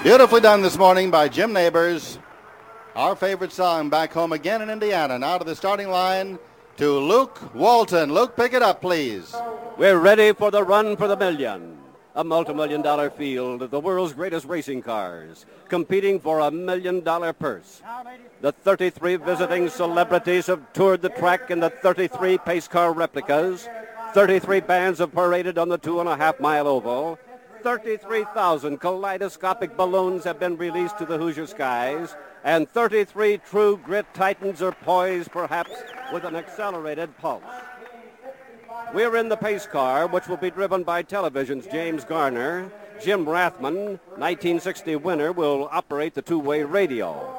Beautifully done this morning by Jim Neighbors. Our favorite song, Back Home Again in Indiana. Now to the starting line to Luke Walton. Luke, pick it up, please. We're ready for the run for the million. A multi-million-dollar field of the world's greatest racing cars, competing for $1 million purse. The 33 visiting celebrities have toured the track in the 33 pace car replicas. 33 bands have paraded on the 2.5-mile oval. 33,000 kaleidoscopic balloons have been released to the Hoosier skies, and 33 true grit titans are poised, perhaps, with an accelerated pulse. We're in the pace car, which will be driven by television's James Garner. Jim Rathman, 1960 winner, will operate the two-way radio.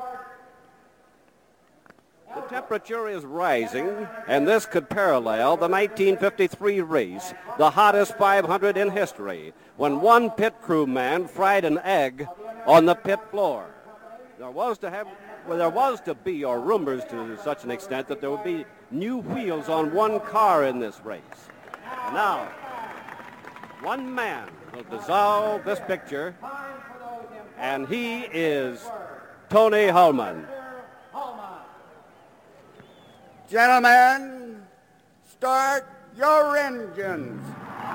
The temperature is rising, and this could parallel the 1953 race, the hottest 500 in history, when one pit crew man fried an egg on the pit floor. There was to be, or rumors to such an extent, that there would be new wheels on one car in this race. And now, one man will dissolve this picture, and he is Tony Hulman. Gentlemen, start your engines.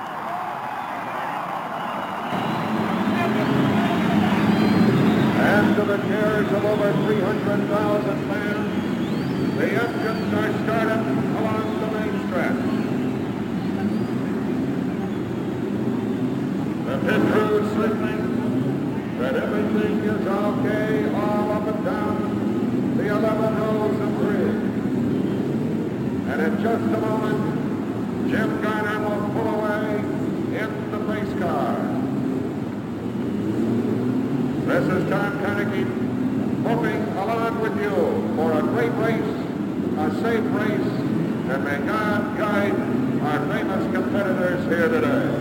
After the cheers of over 300,000 fans, the engines are started along the main stretch. The pit crew is signaling that everything is okay all up and down the 11 rows of bridge. And in just a moment, Jim Garner will pull away in the pace car. This is Tom Carnegie hoping along with you for a great race, a safe race, and may God guide our famous competitors here today.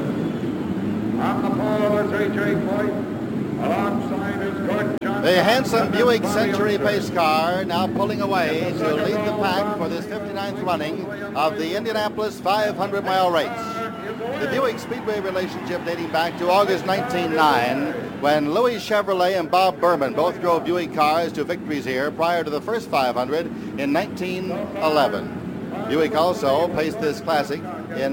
On the pole is A.J. Foyt, alongside is Gordon Johnson. The handsome Buick Century pace car now pulling away to lead the pack for this 59th running of the Indianapolis 500-mile race. The Buick Speedway relationship dating back to August 1909, when Louis Chevrolet and Bob Berman both drove Buick cars to victories here prior to the first 500 in 1911. Buick also paced this classic in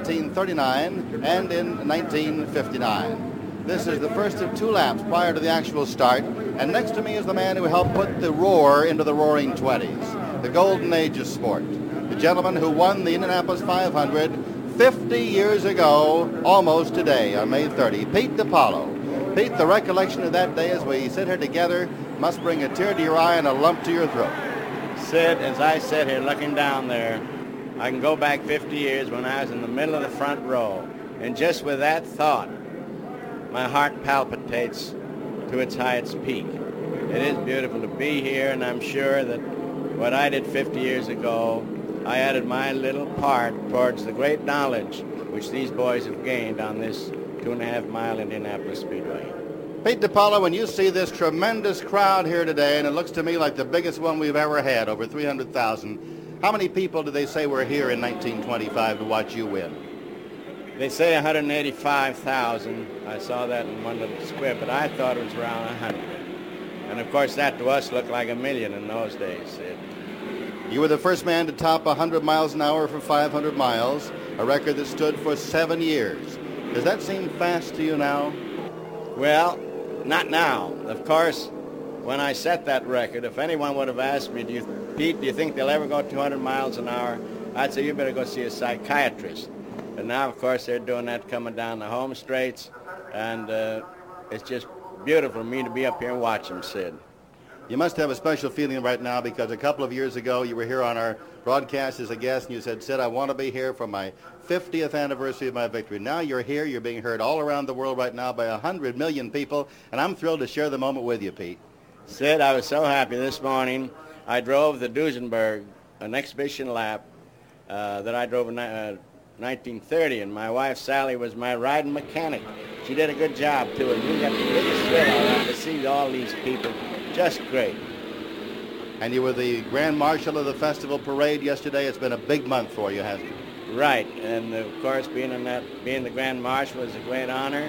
1939 and in 1959. This is the first of two laps prior to the actual start, and next to me is the man who helped put the roar into the Roaring Twenties, the golden age of sport, the gentleman who won the Indianapolis 500 50 years ago, almost today, on May 30, Pete DiPaolo. Pete, the recollection of that day as we sit here together must bring a tear to your eye and a lump to your throat. Sid, as I sit here looking down there, I can go back 50 years when I was in the middle of the front row, and just with that thought, my heart palpitates to its highest peak. It is beautiful to be here, and I'm sure that what I did 50 years ago, I added my little part towards the great knowledge which these boys have gained on this 2.5-mile Indianapolis Speedway. Pete DiPaolo, when you see this tremendous crowd here today, and it looks to me like the biggest one we've ever had, over 300,000, how many people did they say were here in 1925 to watch you win? They say 185,000. I saw that in one little squib, but I thought it was around 100. And of course, that to us looked like 1 million in those days, Sid. You were the first man to top 100 miles an hour for 500 miles, a record that stood for 7 years. Does that seem fast to you now? Well, not now. Of course, when I set that record, if anyone would have asked me, Pete, do you think they'll ever go 200 miles an hour? I'd say you better go see a psychiatrist. But now, of course, they're doing that coming down the home straights, and it's just beautiful for me to be up here and watch them, Sid. You must have a special feeling right now because a couple of years ago you were here on our broadcast as a guest and you said, Sid, I want to be here for my 50th anniversary of my victory. Now you're here. You're being heard all around the world right now by 100 million people, and I'm thrilled to share the moment with you, Pete. Sid, I was so happy this morning. I drove the Duesenberg, an exhibition lap that I drove in 1930, and my wife, Sally, was my riding mechanic. She did a good job, too, and we got the biggest thrill out to see all these people. Just great. And you were the Grand Marshal of the Festival Parade yesterday. It's been a big month for you, hasn't it? Right, and of course being the Grand Marshal was a great honor,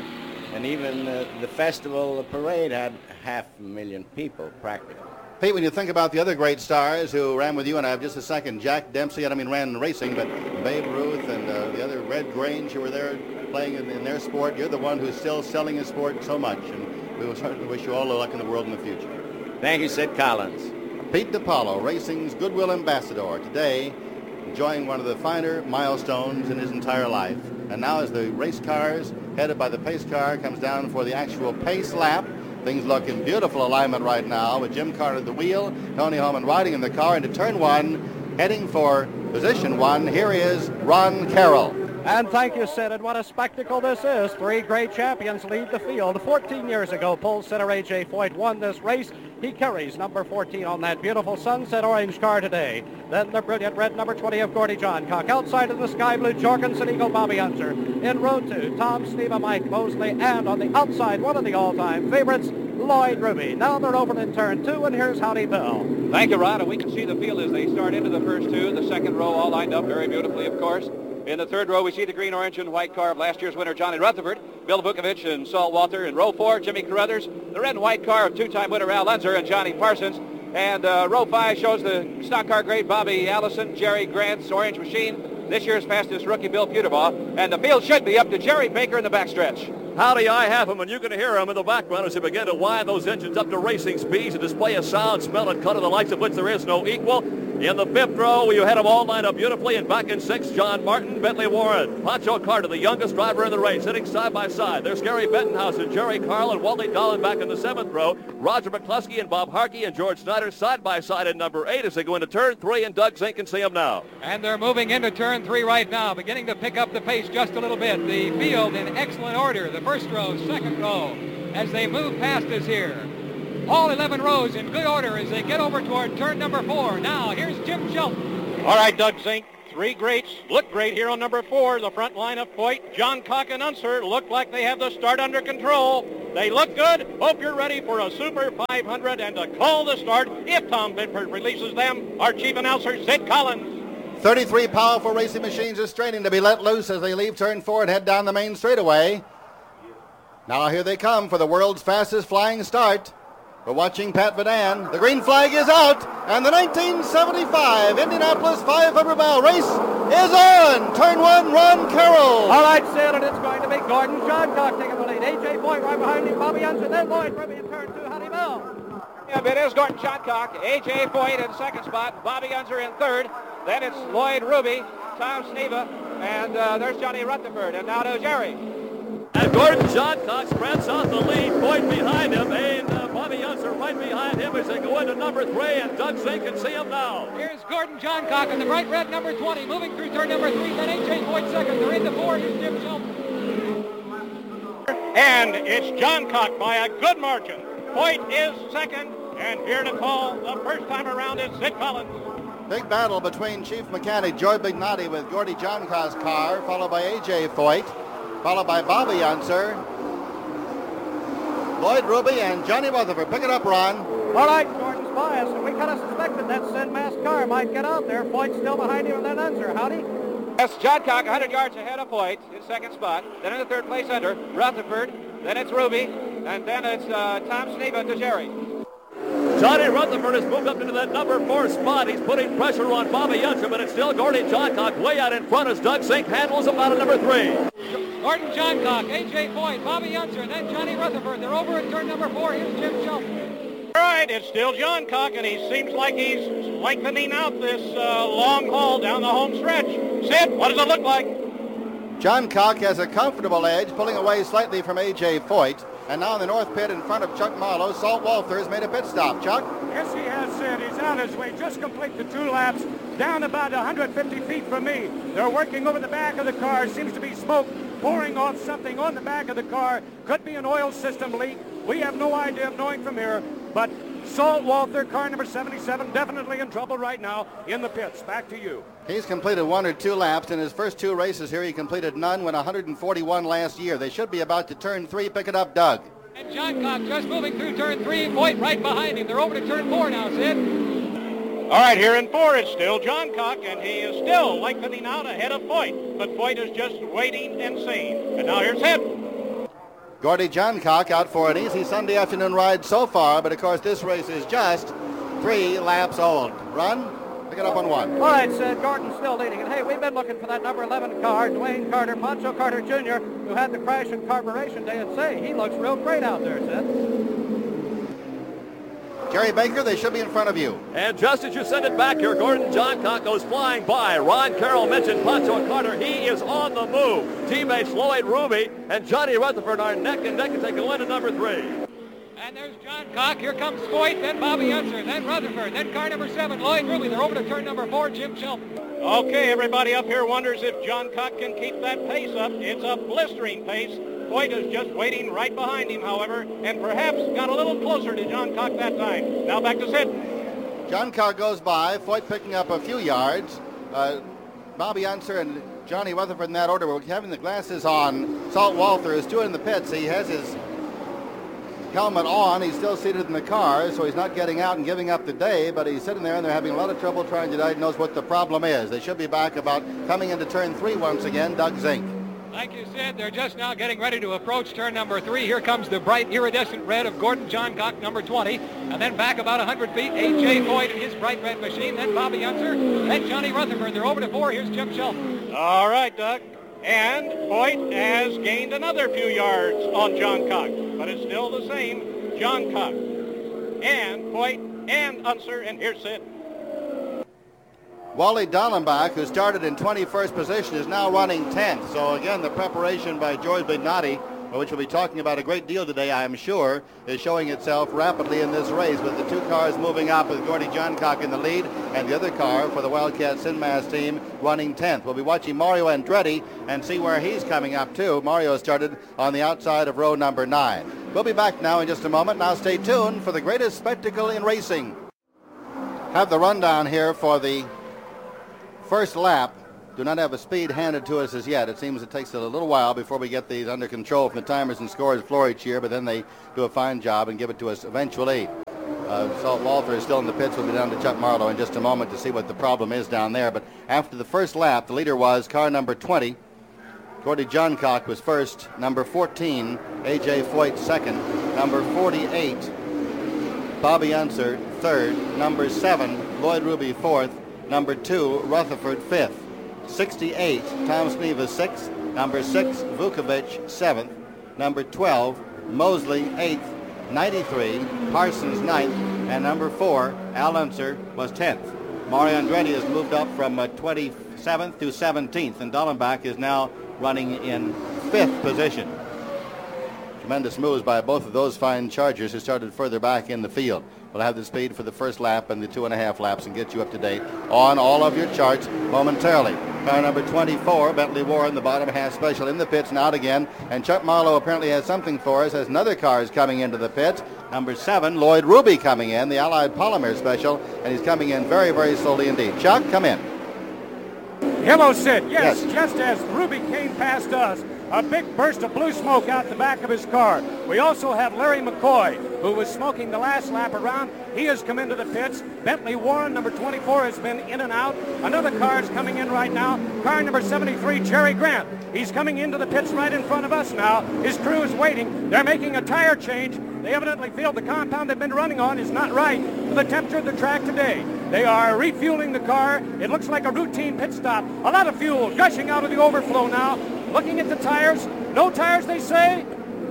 And even the festival, the parade had 500,000 people practically. Pete, when you think about the other great stars who ran with you, and I have just a second, Jack Dempsey, ran in racing, but Babe Ruth and the other Red Grange who were there playing in their sport, you're the one who's still selling his sport so much, and we will certainly wish you all the luck in the world in the future. Thank you, Sid Collins. Pete DiPaolo, racing's goodwill ambassador, today enjoying one of the finer milestones in his entire life. And now as the race cars, headed by the pace car, comes down for the actual pace lap, things look in beautiful alignment right now with Jim Carter at the wheel, Tony Holman riding in the car into turn one, heading for position one. Here is Ron Carroll. And thank you, Sid, and what a spectacle this is. Three great champions lead the field. 14 years ago, pole sitter A.J. Foyt won this race. He carries number 14 on that beautiful sunset orange car today. Then the brilliant red number 20 of Gordy Johncock. Outside in the sky blue, Jorgensen Eagle Bobby Unser. In row 2, Tom Sneva, Mike Mosley, and on the outside, one of the all-time favorites, Lloyd Ruby. Now they're over in turn 2, and here's Howdy Bill. Thank you, Rod. And we can see the field as they start into the first two. The second row all lined up very beautifully, of course. In the third row, we see the green, orange, and white car of last year's winner, Johnny Rutherford, Bill Vukovich, and Saul Walter. In row 4, Jimmy Carruthers. The red and white car of two-time winner Al Unser and Johnny Parsons. And row 5 shows the stock car great Bobby Allison, Jerry Grant's Orange Machine, this year's fastest rookie Bill Puterbaugh. And the field should be up to Jerry Baker in the backstretch. Howdy, I have him, and you can hear him in the background as they begin to wind those engines up to racing speeds and display a sound, smell, and cut of the likes of which there is no equal. In the fifth row, you had them all lined up beautifully, and back in sixth, John Martin, Bentley Warren, Pancho Carter, the youngest driver in the race, sitting side by side. There's Gary Bettenhausen, Jerry Carl, and Wally Dolan back in the seventh row. Roger McCluskey and Bob Harkey and George Snyder side by side in number 8 as they go into turn 3, and Doug Zink can see them now. And they're moving into turn 3 right now, beginning to pick up the pace just a little bit. The field in excellent order, the first row, second row, as they move past us here. All 11 rows in good order as they get over toward turn number 4. Now, here's Jim Shelton. All right, Doug Zink. Three greats look great here on number 4. The front line of Foyt, Johncock, and Unser look like they have the start under control. They look good. Hope you're ready for a Super 500 and to call the start, if Tom Binford releases them, our chief announcer, Sid Collins. 33 powerful racing machines are straining to be let loose as they leave turn 4 and head down the main straightaway. Now here they come for the world's fastest flying start. We're watching Pat Vadan. The green flag is out, and the 1975 Indianapolis 500-mile race is on. Turn 1, Ron Carroll. All right, Sid, and it's going to be Gordon Johncock taking the lead. A.J. Foyt right behind him, Bobby Unser, then Lloyd Ruby in turn 2, Howdy Bill. Yeah, it is Gordon Johncock, A.J. Foyt in second spot, Bobby Unser in third. Then it's Lloyd Ruby, Tom Sneva, and there's Johnny Rutherford, and now to Jerry. And Gordon Johncock spreads out the lead, Foyt behind him, and Bobby Unser right behind him as they go into number 3, and Doug Zink can see him now. Here's Gordon Johncock in the bright red number 20, moving through turn number 3, then A.J. Foyt second. They're into 4, here's Jim Shelton. And it's Johncock by a good margin. Foyt is second, and here to call the first time around is Sid Collins. Big battle between Chief Mechanic Joy Bignati with Gordy Johncock's car, followed by A.J. Foyt, followed by Bobby Unser, Lloyd Ruby, and Johnny Rutherford. Pick it up, Ron. All right, Gordon's bias, and we kind of suspected that Sid Mass car might get out there. Foyt's still behind him, and then Unser. Howdy? Yes, Johncock 100 yards ahead of Foyt in second spot. Then in the third place under, Rutherford. Then it's Ruby, and then it's Tom Sneva to Jerry. Johnny Rutherford has moved up into that number 4 spot. He's putting pressure on Bobby Unser, but it's still Gordy Johncock way out in front as Doug Zink handles him out of number 3. Gordon Johncock, A.J. Foyt, Bobby Unser, and then Johnny Rutherford. They're over at turn number 4. Here's Jim Shelton. All right, it's still Johncock, and he seems like he's lengthening out this long haul down the home stretch. Sid, what does it look like? Johncock has a comfortable edge, pulling away slightly from A.J. Foyt. And now in the north pit in front of Chuck Marlowe, Salt Walter has made a pit stop. Chuck? Yes, he has, Sid. He's on his way. Just complete the 2 laps, down about 150 feet from me. They're working over the back of the car. Seems to be smoke pouring off something on the back of the car. Could be an oil system leak. We have no idea of knowing from here. But Salt Walter, car number 77, definitely in trouble right now in the pits. Back to you. He's completed 1 or 2 laps. In his first 2 races here, he completed none, went 141 last year. They should be about to turn 3. Pick it up, Doug. And Johncock just moving through turn 3, Foyt right behind him. They're over to turn 4 now, Sid. All right, here in 4 it's still Johncock, and he is still lengthening out ahead of Foyt. But Foyt is just waiting and seeing. And now here's Sid. Gordy Johncock out for an easy Sunday afternoon ride so far, but of course this race is just 3 laps old. Run, pick it up on 1. All right, Sid, Gordon's still leading. And hey, we've been looking for that number 11 car, Dwayne Carter, Pancho Carter Jr., who had the crash in Carburation Day. And say, he looks real great out there, Sid. Jerry Baker, they should be in front of you. And just as you send it back here, Gordon Johncock goes flying by. Ron Carroll mentioned Pancho Carter. He is on the move. Teammates Lloyd Ruby and Johnny Rutherford are neck and neck to take a win at number 3. And there's Johncock. Here comes Foyt, then Bobby Unser, then Rutherford, then car number 7, Lloyd Ruby. They're over to turn number 4, Jim Shelton. Okay, everybody up here wonders if Johncock can keep that pace up. It's a blistering pace. Foyt is just waiting right behind him, however, and perhaps got a little closer to Johncock that time. Now back to Sid. Johncock goes by, Foyt picking up a few yards. Bobby Unser and Johnny Rutherford in that order. We're having the glasses on. Salt Walther is still in the pits. He has his helmet on. He's still seated in the car, so he's not getting out and giving up the day, but he's sitting there and they're having a lot of trouble trying to diagnose what the problem is. They should be back about coming into turn 3 once again. Doug Zink. Like you said, they're just now getting ready to approach turn number 3. Here comes the bright iridescent red of Gordon Johncock, number 20. And then back about 100 feet, A.J. Foyt and his bright red machine. Then Bobby Unser, then Johnny Rutherford. They're over to 4. Here's Jim Shelton. All right, Doug. And Foyt has gained another few yards on Johncock, but it's still the same. Johncock and Foyt and Unser, and here's Sid. Wally Dallenbach, who started in 21st position, is now running 10th. So again, the preparation by George Bignotti, which we'll be talking about a great deal today, I am sure, is showing itself rapidly in this race, with the 2 cars moving up with Gordy Johncock in the lead and the other car for the Wildcat Sinmas team running 10th. We'll be watching Mario Andretti and see where he's coming up too. Mario started on the outside of row number 9. We'll be back now in just a moment. Now stay tuned for the greatest spectacle in racing. Have the rundown here for the first lap. Do not have a speed handed to us as yet. It seems it takes a little while before we get these under control from the timers and scorers floor each year, but then they do a fine job and give it to us eventually. Salt Walther is still in the pits. We'll be down to Chuck Marlowe in just a moment to see what the problem is down there. But after the first lap, the leader was car number 20. Gordy Johncock was first. Number 14, A.J. Foyt second. Number 48, Bobby Unser third. Number 7, Lloyd Ruby fourth. Number 2, Rutherford 5th. 68, Tom Sneva 6th. Number 6, Vukovic 7th. Number 12, Mosley 8th. 93, Parsons 9th. And number 4, Al Unser was 10th. Mario Andretti has moved up from 27th to 17th, and Dallenbach is now running in 5th position. Tremendous moves by both of those fine Chargers who started further back in the field. We'll have the speed for the first lap and the 2.5 laps and get you up to date on all of your charts momentarily. Car number 24, Bentley Warren, the bottom half special in the pits and out again. And Chuck Marlowe apparently has something for us as another car is coming into the pits. Number 7, Lloyd Ruby coming in, the Allied Polymer special, and he's coming in very, very slowly indeed. Chuck, come in. Hello, Sid. Yes, just as Ruby came past us, a big burst of blue smoke out the back of his car. We also have Larry McCoy, who was smoking the last lap around. He has come into the pits. Bentley Warren, number 24, has been in and out. Another car is coming in right now. Car number 73, Jerry Grant. He's coming into the pits right in front of us now. His crew is waiting. They're making a tire change. They evidently feel the compound they've been running on is not right for the temperature of the track today. They are refueling the car. It looks like a routine pit stop. A lot of fuel gushing out of the overflow now. Looking at the tires. No tires, they say?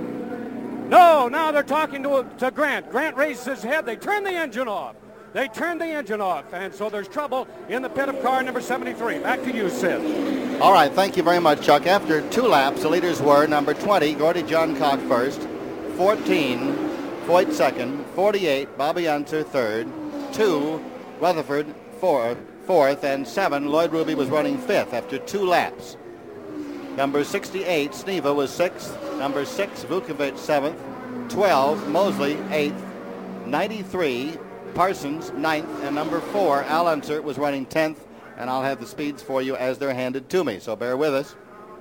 No, now they're talking to Grant. Grant raises his head. They turn the engine off. They turned the engine off, and so there's trouble in the pit of car number 73. Back to you, Sid. All right, thank you very much, Chuck. After 2 laps, the leaders were number 20, Gordy Johncock first, 14, Foyt second, 48, Bobby Unser third, 2, Rutherford fourth, and 7, Lloyd Ruby was running 5th after 2 laps. Number 68, Sneva was 6th, number 6, Vukovic 7th, 12, Mosley 8th, 93, Parsons 9th, and number 4, Al Unser was running 10th, and I'll have the speeds for you as they're handed to me, so bear with us.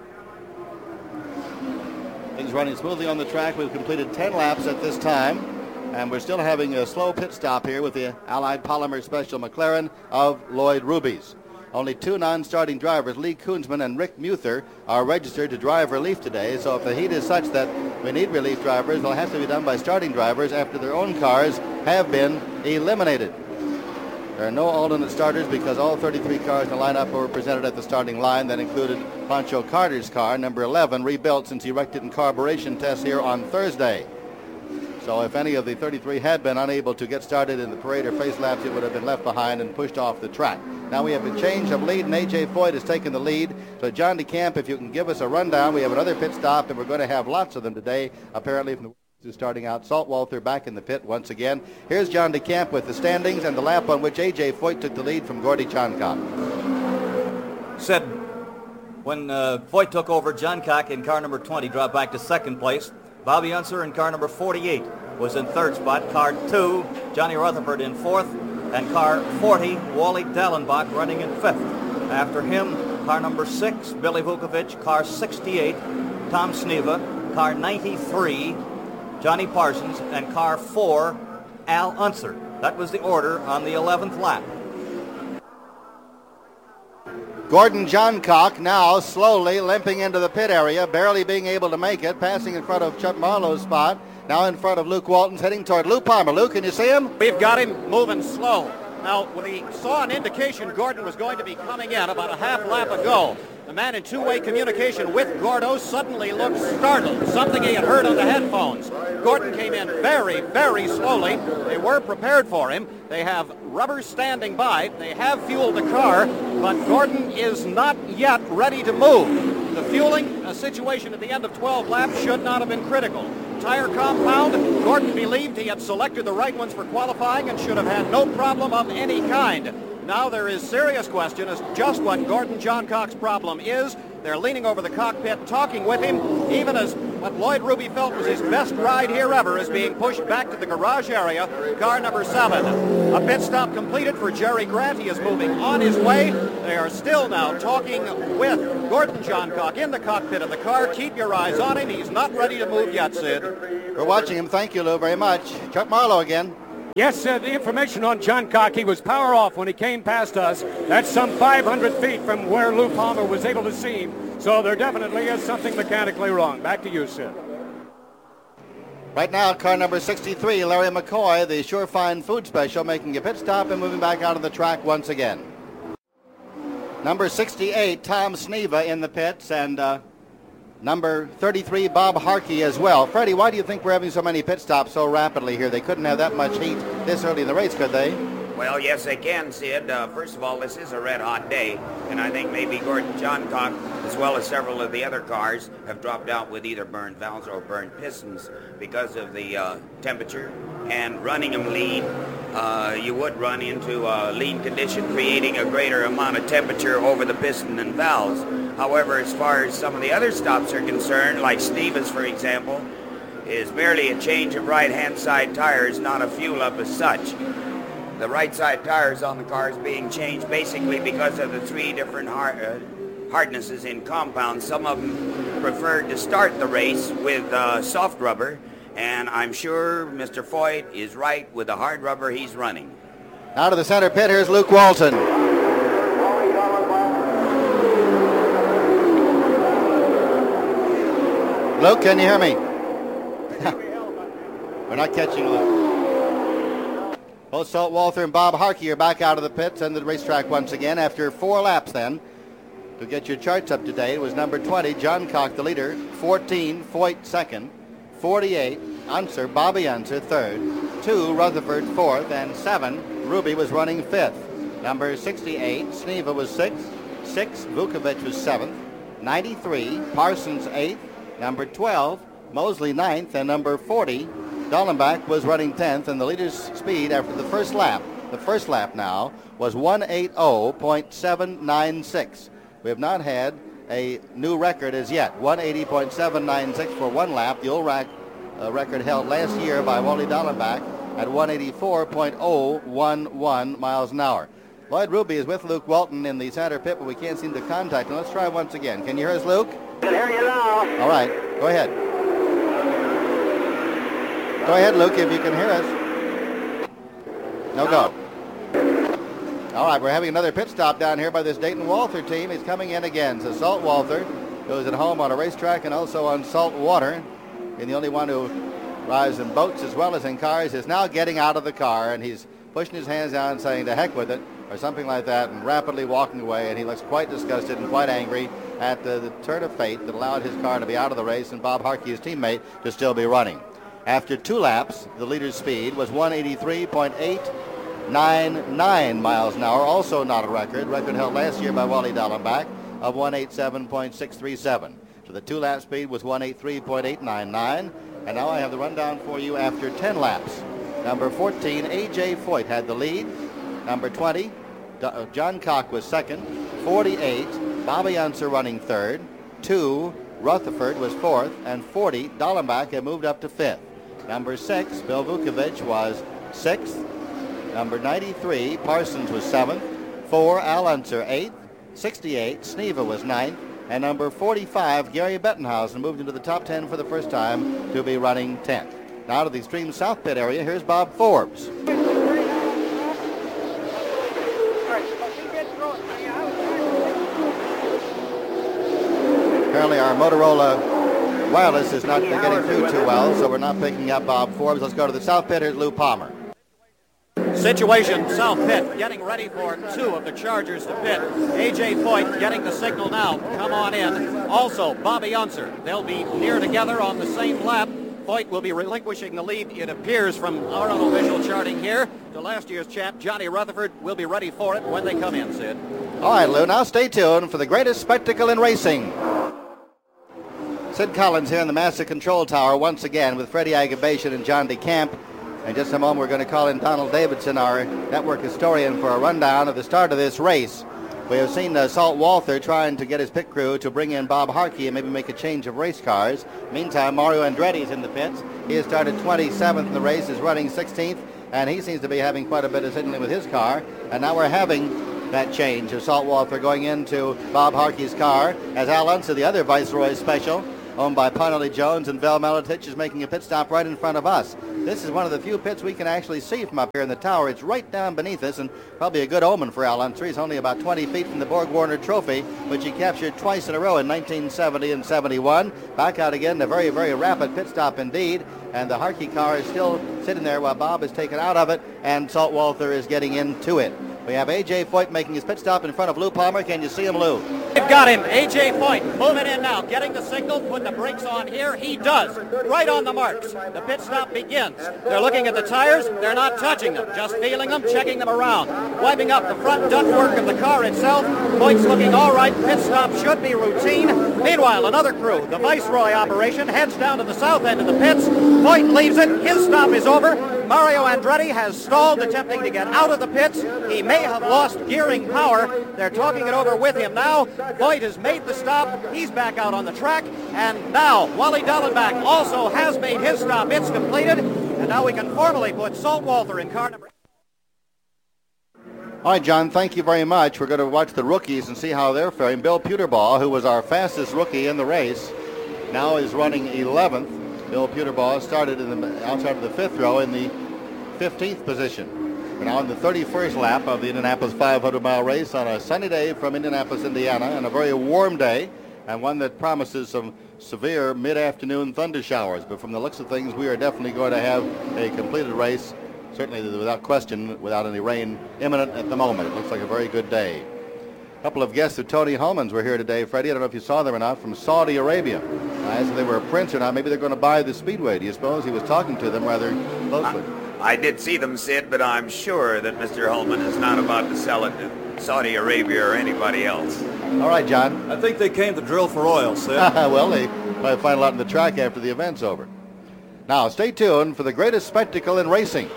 Things running smoothly on the track. We've completed 10 laps at this time, and we're still having a slow pit stop here with the Allied Polymer Special McLaren of Lloyd Ruby's. Only 2 non-starting drivers, Lee Koonsman and Rick Muther, are registered to drive relief today. So if the heat is such that we need relief drivers, they'll have to be done by starting drivers after their own cars have been eliminated. There are no alternate starters because all 33 cars in the lineup were presented at the starting line. That included Pancho Carter's car, number 11, rebuilt since he wrecked it in carburation tests here on Thursday. So if any of the 33 had been unable to get started in the parade or face laps, it would have been left behind and pushed off the track. Now we have a change of lead, and A.J. Foyt has taken the lead. So John DeCamp, if you can give us a rundown, we have another pit stop, and we're going to have lots of them today, apparently from the starting out. Saltwalter back in the pit once again. Here's John DeCamp with the standings and the lap on which A.J. Foyt took the lead from Gordy Johncock. Said when Foyt took over, Johncock in car number 20 dropped back to second place. Bobby Unser in car number 48 was in third spot. Car 2, Johnny Rutherford in fourth. And car 40, Wally Dallenbach running in fifth. After him, car number 6, Billy Vukovich. Car 68, Tom Sneva. Car 93, Johnny Parsons. And car 4, Al Unser. That was the order on the 11th lap. Gordon Johncock now slowly limping into the pit area, barely being able to make it, passing in front of Chuck Marlowe's spot. Now in front of Luke Walton's, heading toward Lou Palmer. Lou, can you see him? We've got him moving slow. Now, we saw an indication Gordon was going to be coming in about a half lap ago. The man in two-way communication with Gordo suddenly looked startled, something he had heard on the headphones. Gordon came in very, very slowly. They were prepared for him. They have rubber standing by. They have fueled the car, but Gordon is not yet ready to move. The fueling situation at the end of 12 laps should not have been critical. Tire compound, Gordon believed he had selected the right ones for qualifying and should have had no problem of any kind. Now there is serious question as just what Gordon Johncock's problem is. They're leaning over the cockpit, talking with him, even as what Lloyd Ruby felt was his best ride here ever is being pushed back to the garage area, car number 7. A pit stop completed for Jerry Grant. He is moving on his way. They are still now talking with Gordon Johncock in the cockpit of the car. Keep your eyes on him. He's not ready to move yet, Sid. We're watching him. Thank you, Lou, very much. Chuck Marlowe again. Yes, the information on Johncock, he was power off when he came past us. That's some 500 feet from where Lou Palmer was able to see him. So there definitely is something mechanically wrong. Back to you, Sid. Right now, car number 63, Larry McCoy, the Surefine Food Special, making a pit stop and moving back out of the track once again. Number 68, Tom Sneva in the pits, and number 33, Bob Harkey as well. Freddie, why do you think we're having so many pit stops so rapidly here? They couldn't have that much heat this early in the race, could they? Well, yes, they can, Sid. First of all, this is a red-hot day, and I think maybe Gordon Johncock, as well as several of the other cars, have dropped out with either burned valves or burned pistons because of the temperature. And running them lean, you would run into a lean condition, creating a greater amount of temperature over the piston and valves. However, as far as some of the other stops are concerned, like Steve's, for example, is merely a change of right-hand side tires, not a fuel-up as such. The right side tires on the car is being changed basically because of the three different hardnesses in compound. Some of them preferred to start the race with soft rubber, and I'm sure Mr. Foyt is right with the hard rubber he's running. Out of the center pit, here's Luke Walton. Luke, can you hear me? We're not catching Luke. Both Saltwalter and Bob Harkey are back out of the pits and the racetrack once again after 4 laps then. To get your charts up to date, it was number 20, Johncock, the leader, 14, Foyt second, 48, Unser, Bobby Unser third, 2, Rutherford fourth, and 7, Ruby was running fifth. Number 68, Sneva was sixth, 6, Vukovich was seventh, 93, Parsons eighth, number 12, Mosley ninth, and number 40, Dallenbach was running 10th, and the leader's speed after the first lap now, was 180.796. We have not had a new record as yet. 180.796 for one lap. The old record held last year by Wally Dallenbach at 184.011 miles an hour. Lloyd Ruby is with Luke Walton in the center pit, but we can't seem to contact him. Let's try once again. Can you hear us, Luke? I can hear you now. All right. Go ahead. Go ahead, Luke, if you can hear us. No go. All right, we're having another pit stop down here by this Dayton Walther team. He's coming in again. So Salt Walther goes at home on a racetrack and also on salt water. And the only one who drives in boats as well as in cars is now getting out of the car, and he's pushing his hands down saying to heck with it or something like that, and rapidly walking away, and he looks quite disgusted and quite angry at the turn of fate that allowed his car to be out of the race and Bob Harkey, his teammate, to still be running. After 2 laps, the leader's speed was 183.899 miles an hour, also not a record held last year by Wally Dallenbach of 187.637. So the 2-lap speed was 183.899. And now I have the rundown for you after 10 laps. Number 14, A.J. Foyt had the lead. Number 20, John Cock was second. 48, Bobby Unser running third. 2, Rutherford was fourth. And 40, Dallenbach had moved up to fifth. Number 6, Bill Vukovich was sixth. Number 93, Parsons was seventh. 4, Al Unser eighth. 68, Sneva was ninth. And number 45, Gary Bettenhausen, moved into the top 10 for the first time to be running 10th. Now to the extreme south pit area, here's Bob Forbes. Apparently our Motorola wireless is not getting through too well, so we're not picking up Bob Forbes. Let's go to the south pit. Here's Lou Palmer. Situation, south pit, getting ready for 2 of the Chargers to pit. A.J. Foyt getting the signal now. Come on in. Also, Bobby Unser. They'll be near together on the same lap. Foyt will be relinquishing the lead, it appears, from our unofficial charting here. To last year's champ, Johnny Rutherford, will be ready for it when they come in, Sid. All right, Lou, now stay tuned for the greatest spectacle in racing. Sid Collins here in the Master Control Tower once again with Freddie Agabation and John DeCamp. In just a moment, we're going to call in Donald Davidson, our network historian, for a rundown of the start of this race. We have seen Salt Walther trying to get his pit crew to bring in Bob Harkey and maybe make a change of race cars. Meantime, Mario Andretti is in the pits. He has started 27th in the race, is running 16th, and he seems to be having quite a bit of signaling with his car. And now we're having that change of Salt Walther going into Bob Harkey's car as Al Unser, the other Viceroy Special, owned by Parnelli Jones, and Val Maletich is making a pit stop right in front of us. This is one of the few pits we can actually see from up here in the tower. It's right down beneath us, and probably a good omen for Al Unser. He's only about 20 feet from the Borg Warner Trophy, which he captured twice in a row in 1970 and 71. Back out again, a very, very rapid pit stop indeed, and the Harkey car is still sitting there while Bob is taken out of it, and Salt Walther is getting into it. We have A.J. Foyt making his pit stop in front of Lou Palmer. Can you see him, Lou? They've got him. A.J. Foyt moving in now, getting the signal, put the brakes on here. He does. Right on the marks. The pit stop begins. They're looking at the tires. They're not touching them, just feeling them, checking them around. Wiping up the front ductwork of the car itself. Foyt's looking all right. Pit stop should be routine. Meanwhile, another crew, the Viceroy operation, heads down to the south end of the pits. Foyt leaves it. His stop is over. Mario Andretti has stalled, attempting to get out of the pits. He may have lost gearing power. They're talking it over with him now. Foyt has made the stop. He's back out on the track. And now Wally Dallenbach also has made his stop. It's completed. And now we can formally put Salt Walther in car number. All right, John, thank you very much. We're going to watch the rookies and see how they're faring. Bill Puterbaugh, who was our fastest rookie in the race, now is running 11th. Bill Puterbaugh started outside of the 5th row in the 15th position. We're now in the 31st lap of the Indianapolis 500-mile race on a sunny day from Indianapolis, Indiana, and a very warm day, and one that promises some severe mid-afternoon thunder showers. But from the looks of things, we are definitely going to have a completed race, certainly without question, without any rain imminent at the moment. It looks like a very good day. A couple of guests of Tony Hulman's were here today, Freddie. I don't know if you saw them or not, from Saudi Arabia. As if they were a prince or not, maybe they're going to buy the Speedway. Do you suppose? He was talking to them rather closely. I did see them, Sid, but I'm sure that Mr. Hulman is not about to sell it to Saudi Arabia or anybody else. All right, John. I think they came to drill for oil, Sid. Well, they probably find a lot in the track after the event's over. Now, stay tuned for the greatest spectacle in racing.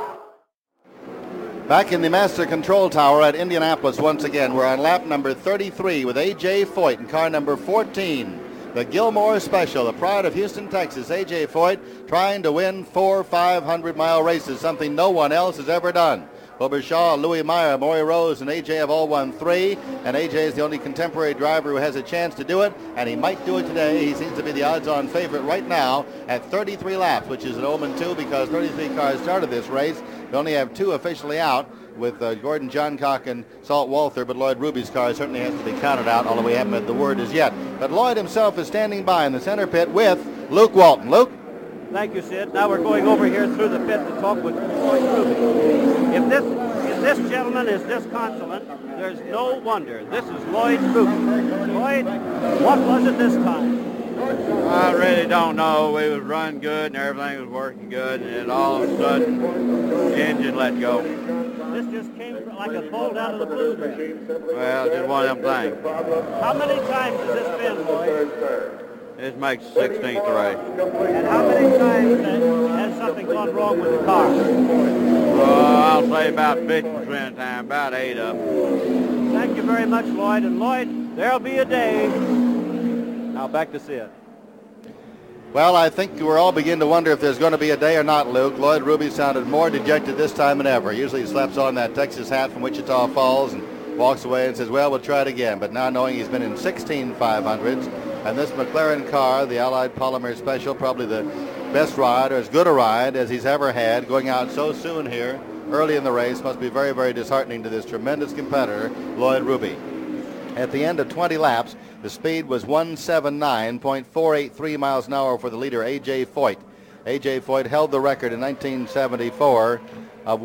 Back in the Master Control Tower at Indianapolis once again. We're on lap number 33 with A.J. Foyt in car number 14. The Gilmore Special, the pride of Houston, Texas. A.J. Foyt trying to win 4 500-mile races, something no one else has ever done. Obershaw, Louis Meyer, Maury Rose, and AJ have all won 3, and AJ is the only contemporary driver who has a chance to do it, and he might do it today. He seems to be the odds-on favorite right now at 33 laps, which is an omen too, because 33 cars started this race. We only have 2 officially out, with Gordon Johncock and Salt Walther, but Lloyd Ruby's car certainly has to be counted out, although we haven't had the word as yet. But Lloyd himself is standing by in the center pit with Luke Walton. Luke? Thank you, Sid. Now we're going over here through the pit to talk with Lloyd Ruby. If this gentleman is disconsolate, there's no wonder. This is Lloyd Ruby. Lloyd, what was it this time? I really don't know. We was running good and everything was working good, and then all of a sudden the engine let go. This just came like a bolt out of the blue then. Well, just one of them things. How many times has this been, Lloyd? This makes the 16th race. And how many times has something gone wrong with the car? I'll say about 50% of the time, about 8 of them. Thank you very much, Lloyd. And Lloyd, there'll be a day. Now back to Sid. Well, I think we're all beginning to wonder if there's going to be a day or not, Luke. Lloyd Ruby sounded more dejected this time than ever. Usually he slaps on that Texas hat from Wichita Falls and walks away and says, well, we'll try it again. But now knowing he's been in 16 500s, and this McLaren car, the Allied Polymer Special, probably the best ride or as good a ride as he's ever had, going out so soon here early in the race must be very, very disheartening to this tremendous competitor, Lloyd Ruby. At the end of 20 laps, the speed was 179.483 miles an hour for the leader, A.J. Foyt. A.J. Foyt held the record in 1974 of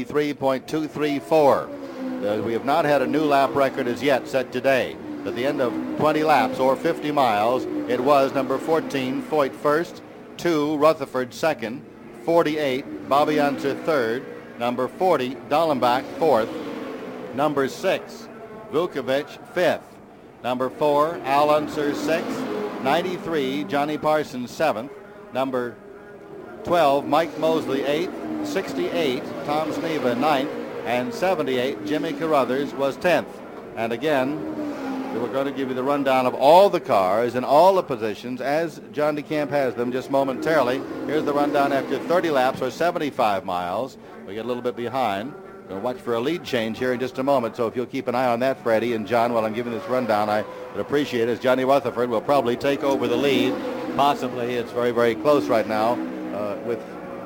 183.234. We have not had a new lap record as yet set today. At the end of 20 laps, or 50 miles, it was number 14, Foyt first, 2, Rutherford second, 48, Bobby Unser third, number 40, Dallenbach fourth, number 6, Vukovic fifth, number 4, Al Unser sixth, 93, Johnny Parsons seventh, number 12, Mike Mosley eighth, 68, Tom Sneva ninth, and 78, Jimmy Carruthers was 10th. And again, we're going to give you the rundown of all the cars in all the positions as John DeCamp has them just momentarily. Here's the rundown after 30 laps or 75 miles. We get a little bit behind. We're going to watch for a lead change here in just a moment, so if you'll keep an eye on that, Freddie and John, while I'm giving this rundown, I would appreciate it, as Johnny Rutherford will probably take over the lead. Possibly. It's very, very close right now with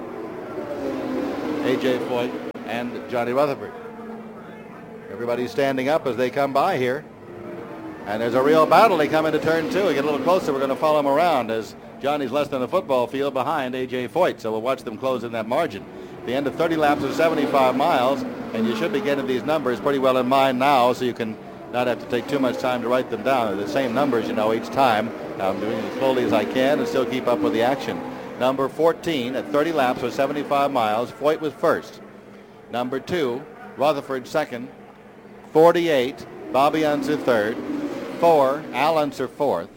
A.J. Foyt and Johnny Rutherford. Everybody's standing up as they come by here. And there's a real battle. They come into turn 2. We get a little closer. We're going to follow them around as Johnny's less than a football field behind A.J. Foyt. So we'll watch them close in that margin. The end of 30 laps of 75 miles, and you should be getting these numbers pretty well in mind now, so you can not have to take too much time to write them down. They're the same numbers, you know, each time. I'm doing it as slowly as I can and still keep up with the action. Number 14 at 30 laps or 75 miles, Foyt was first. Number 2, Rutherford second. 48, Bobby Unser third. 4, Al Unser fourth.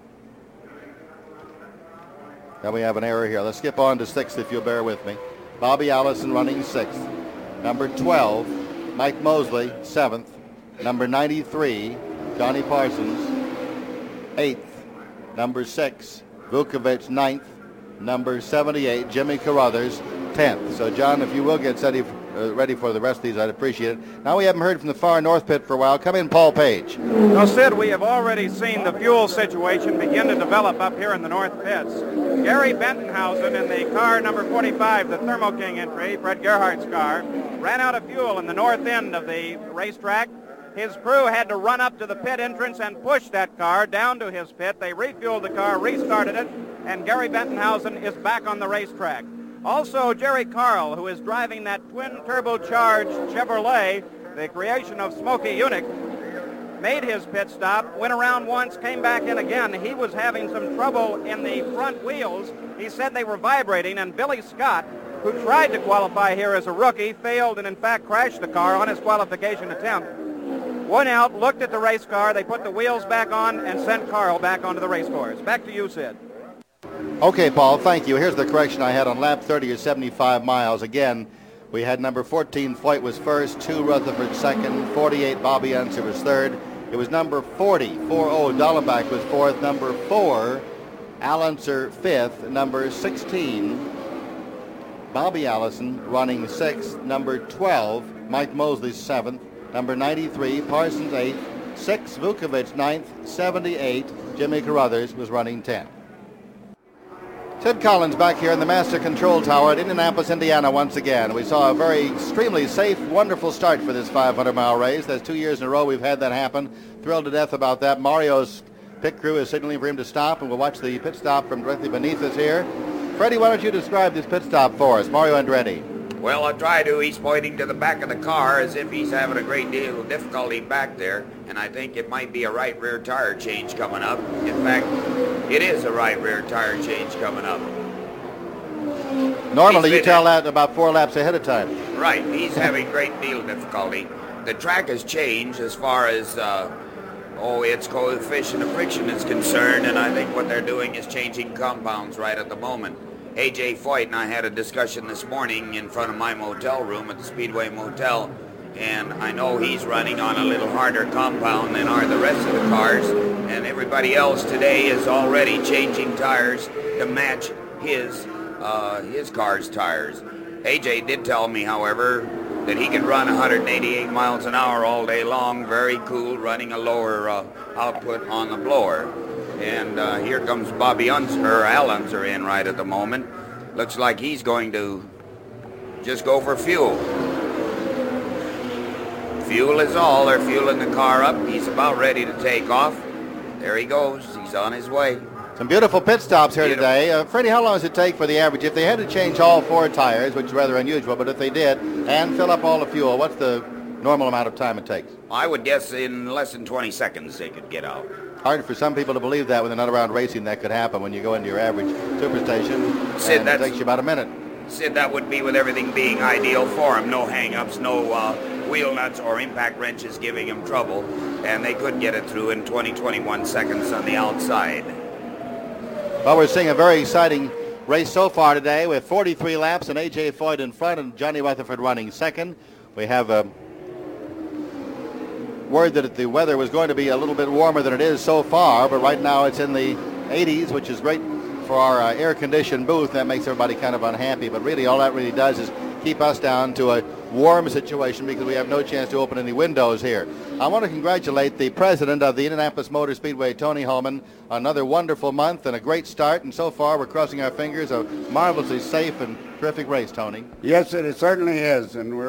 Then we have an error here. Let's skip on to 6th if you'll bear with me. Bobby Allison running 6th. Number 12, Mike Mosley 7th. Number 93, Johnny Parsons 8th. Number 6, Vukovic 9th. Number 78, Jimmy Carruthers 10th. So John, if you will get ready for the rest of these, I'd appreciate it. Now we haven't heard from the far north pit for a while. Come in, Paul Page. Well, Sid, we have already seen the fuel situation begin to develop up here in the north pits. Gary Bentonhausen in the car number 45, the Thermo King entry, Fred Gerhardt's car, ran out of fuel in the north end of the racetrack. His crew had to run up to the pit entrance and push that car down to his pit. They refueled the car, restarted it, and Gary Bentonhausen is back on the racetrack. Also, Jerry Carl, who is driving that twin-turbocharged Chevrolet, the creation of Smokey Yunick, made his pit stop, went around once, came back in again. He was having some trouble in the front wheels. He said they were vibrating, and Billy Scott, who tried to qualify here as a rookie, failed and in fact crashed the car on his qualification attempt. Went out, looked at the race car, they put the wheels back on and sent Carl back onto the race course. Back to you, Sid. Okay, Paul, thank you. Here's the correction I had on lap 30 or 75 miles. Again, we had number 14, Foyt was first, 2, Rutherford second, 48, Bobby Unser was third. It was number 40, 4-0, Dallenbach was fourth, number 4, Al Unser fifth, number 16, Bobby Allison running sixth, number 12, Mike Mosley 7th. Number 93, Parsons 8th. 6, Vukovic 9th. 78, Jimmy Carruthers was running 10. Ted Collins back here in the Master Control Tower at Indianapolis, Indiana once again. We saw a very extremely safe, wonderful start for this 500-mile race. That's 2 years in a row we've had that happen. Thrilled to death about that. Mario's pit crew is signaling for him to stop, and we'll watch the pit stop from directly beneath us here. Freddie, why don't you describe this pit stop for us? Mario Andretti. Well, I'll try to. He's pointing to the back of the car as if he's having a great deal of difficulty back there, and I think it might be a right rear tire change coming up. In fact, it is a right rear tire change coming up. Normally you tell that about 4 laps ahead of time. Right, he's having a great deal of difficulty. The track has changed as far as its coefficient of friction is concerned, and I think what they're doing is changing compounds right at the moment. A.J. Foyt and I had a discussion this morning in front of my motel room at the Speedway Motel, and I know he's running on a little harder compound than are the rest of the cars, and everybody else today is already changing tires to match his car's tires. A.J. did tell me, however, that he could run 188 miles an hour all day long, very cool, running a lower output on the blower. And here comes Bobby Unser, Al Unser in right at the moment. Looks like he's going to just go for fuel. Fuel is all. They're fueling the car up. He's about ready to take off. There he goes. He's on his way. Some beautiful pit stops here today. Freddie, how long does it take for the average? If they had to change all 4 tires, which is rather unusual, but if they did, and fill up all the fuel, what's the normal amount of time it takes? I would guess in less than 20 seconds they could get out. Hard for some people to believe that when they're not around racing that could happen when you go into your average superstation. Sid, and it takes you about a minute. Sid, that would be with everything being ideal for him. No hang-ups, no wheel nuts or impact wrenches giving him trouble. And they could get it through in 21 seconds on the outside. Well, we're seeing a very exciting race so far today with 43 laps and A.J. Foyt in front and Johnny Rutherford running second. We have word that the weather was going to be a little bit warmer than it is so far, but right now it's in the 80s, which is great for our air-conditioned booth. That makes everybody kind of unhappy, but really all that really does is keep us down to a warm situation because we have no chance to open any windows here. I want to congratulate the president of the Indianapolis Motor Speedway, Tony Holman. Another wonderful month and a great start, and so far we're crossing our fingers. A marvelously safe and terrific race, Tony. Yes, it certainly is, and we're